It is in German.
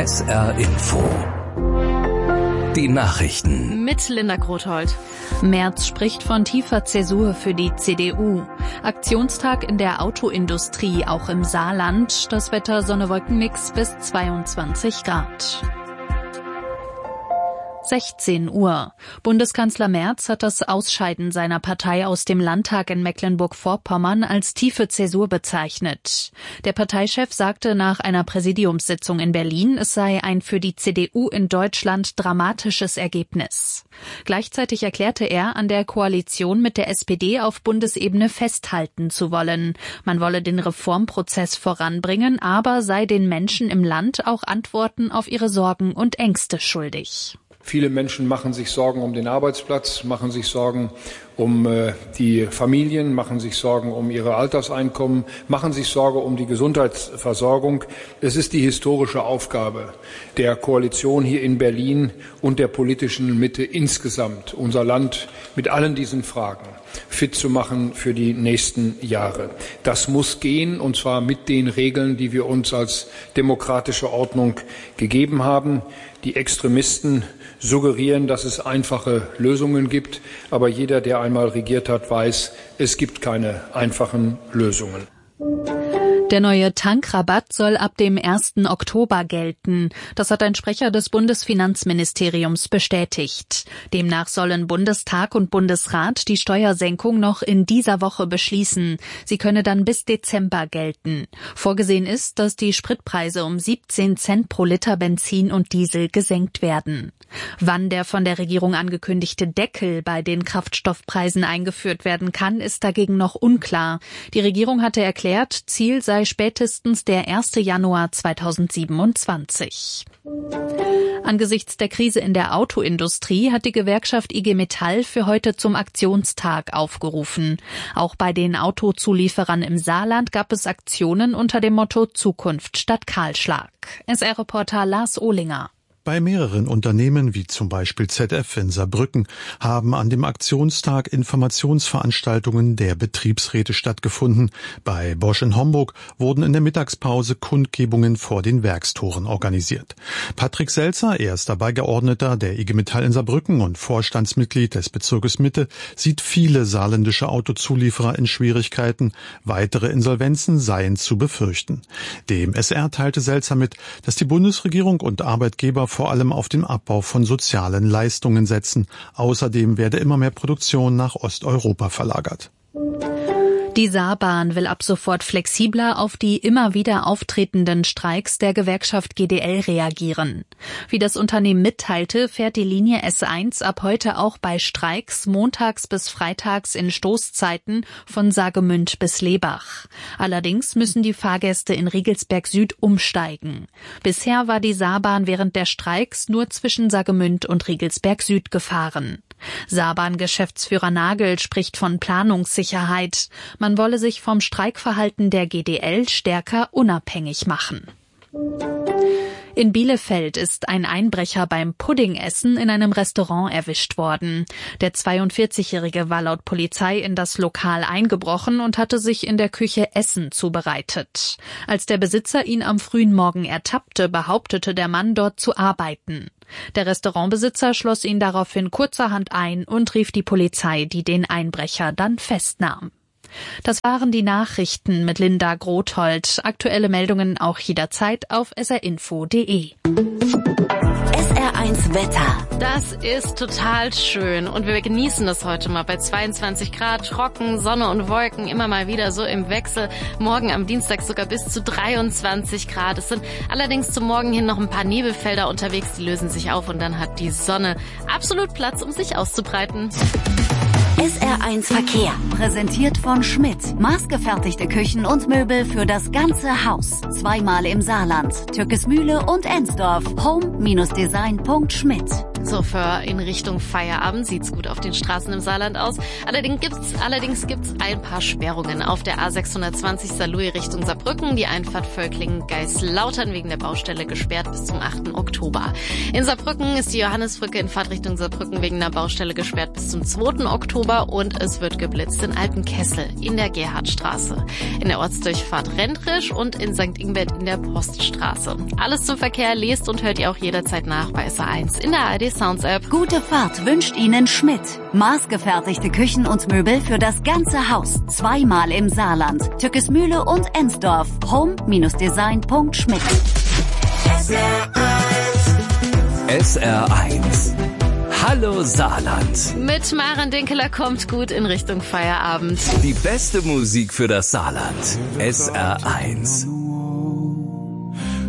SR Info. Die Nachrichten. Mit Linda Grothold. Merz spricht von tiefer Zäsur für die CDU. Aktionstag in der Autoindustrie, auch im Saarland. Das Wetter Sonne-Wolken-Mix bis 22 Grad. 16 Uhr. Bundeskanzler Merz hat das Ausscheiden seiner Partei aus dem Landtag in Mecklenburg-Vorpommern als tiefe Zäsur bezeichnet. Der Parteichef sagte nach einer Präsidiumssitzung in Berlin, es sei ein für die CDU in Deutschland dramatisches Ergebnis. Gleichzeitig erklärte er, an der Koalition mit der SPD auf Bundesebene festhalten zu wollen. Man wolle den Reformprozess voranbringen, aber sei den Menschen im Land auch Antworten auf ihre Sorgen und Ängste schuldig. Viele Menschen machen sich Sorgen um den Arbeitsplatz, machen sich Sorgen um die Familien, machen sich Sorgen um ihre Alterseinkommen, machen sich Sorgen um die Gesundheitsversorgung. Es ist die historische Aufgabe der Koalition hier in Berlin und der politischen Mitte insgesamt, unser Land mit allen diesen Fragen fit zu machen für die nächsten Jahre. Das muss gehen, und zwar mit den Regeln, die wir uns als demokratische Ordnung gegeben haben. Die Extremisten suggerieren, dass es einfache Lösungen gibt, aber jeder, der einmal regiert hat, weiß, es gibt keine einfachen Lösungen. Der neue Tankrabatt soll ab dem 1. Oktober gelten. Das hat ein Sprecher des Bundesfinanzministeriums bestätigt. Demnach sollen Bundestag und Bundesrat die Steuersenkung noch in dieser Woche beschließen. Sie könne dann bis Dezember gelten. Vorgesehen ist, dass die Spritpreise um 17 Cent pro Liter Benzin und Diesel gesenkt werden. Wann der von der Regierung angekündigte Deckel bei den Kraftstoffpreisen eingeführt werden kann, ist dagegen noch unklar. Die Regierung hatte erklärt, Ziel sei spätestens der 1. Januar 2027. Angesichts der Krise in der Autoindustrie hat die Gewerkschaft IG Metall für heute zum Aktionstag aufgerufen. Auch bei den Autozulieferern im Saarland gab es Aktionen unter dem Motto Zukunft statt Kahlschlag. SR-Reporter Lars Ohlinger. Bei mehreren Unternehmen, wie zum Beispiel ZF in Saarbrücken, haben an dem Aktionstag Informationsveranstaltungen der Betriebsräte stattgefunden. Bei Bosch in Homburg wurden in der Mittagspause Kundgebungen vor den Werkstoren organisiert. Patrick Selzer, erster Beigeordneter der IG Metall in Saarbrücken und Vorstandsmitglied des Bezirkes Mitte, sieht viele saarländische Autozulieferer in Schwierigkeiten. Weitere Insolvenzen seien zu befürchten. Dem SR teilte Selzer mit, dass die Bundesregierung und Arbeitgeber vor allem auf den Abbau von sozialen Leistungen setzen. Außerdem werde immer mehr Produktion nach Osteuropa verlagert. Die Saarbahn will ab sofort flexibler auf die immer wieder auftretenden Streiks der Gewerkschaft GDL reagieren. Wie das Unternehmen mitteilte, fährt die Linie S1 ab heute auch bei Streiks montags bis freitags in Stoßzeiten von Saargemünd bis Lebach. Allerdings müssen die Fahrgäste in Riegelsberg Süd umsteigen. Bisher war die Saarbahn während der Streiks nur zwischen Saargemünd und Riegelsberg Süd gefahren. Saarbahn-Geschäftsführer Nagel spricht von Planungssicherheit. Man wolle sich vom Streikverhalten der GDL stärker unabhängig machen. In Bielefeld ist ein Einbrecher beim Puddingessen in einem Restaurant erwischt worden. Der 42-Jährige war laut Polizei in das Lokal eingebrochen und hatte sich in der Küche Essen zubereitet. Als der Besitzer ihn am frühen Morgen ertappte, behauptete der Mann, dort zu arbeiten. Der Restaurantbesitzer schloss ihn daraufhin kurzerhand ein und rief die Polizei, die den Einbrecher dann festnahm. Das waren die Nachrichten mit Linda Grothold. Aktuelle Meldungen auch jederzeit auf srinfo.de. SR1 Wetter. Das ist total schön und wir genießen das heute mal bei 22 Grad, trocken, Sonne und Wolken, immer mal wieder so im Wechsel. Morgen am Dienstag sogar bis zu 23 Grad. Es sind allerdings zum Morgen hin noch ein paar Nebelfelder unterwegs, die lösen sich auf und dann hat die Sonne absolut Platz, um sich auszubreiten. SR1 Verkehr, präsentiert von Schmidt. Maßgefertigte Küchen und Möbel für das ganze Haus. Zweimal im Saarland, Türkesmühle und Ensdorf. Home-Design.schmidt. Chauffeur in Richtung Feierabend. Sieht's gut auf den Straßen im Saarland aus. Allerdings gibt's ein paar Sperrungen. Auf der A620 Saarlouis Richtung Saarbrücken, die Einfahrt Völklingen-Geislautern wegen der Baustelle gesperrt bis zum 8. Oktober. In Saarbrücken ist die Johannisbrücke in Fahrt Richtung Saarbrücken wegen der Baustelle gesperrt bis zum 2. Oktober und es wird geblitzt in Altenkessel in der Gerhardstraße, in der Ortsdurchfahrt Rentrisch und in St. Ingbert in der Poststraße. Alles zum Verkehr lest und hört ihr auch jederzeit nach bei SR1 in der ARD Sounds App. Gute Fahrt wünscht Ihnen Schmidt. Maßgefertigte Küchen und Möbel für das ganze Haus. 2-mal im Saarland. Tückesmühle und Ensdorf. Home-design.schmidt. SR1. Hallo Saarland. Mit Maren Dinkeler kommt gut in Richtung Feierabend. Die beste Musik für das Saarland. SR1.